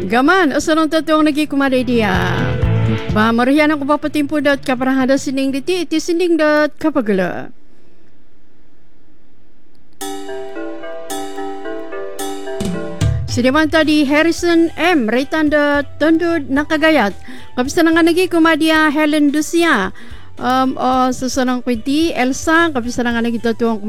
Gaman, asalong tatong nagi kumaray dia. Ba, marihan ako papatimpo dat kaparahada sining diti, iti sining dat kapagala. Sidiman tadi Harrison M. Raytanda tundud nakagayat. Kapista na nga nagi kumadia Helen Ducia. Susunang kwenti Elsa. Kapista na nga nagi tatuang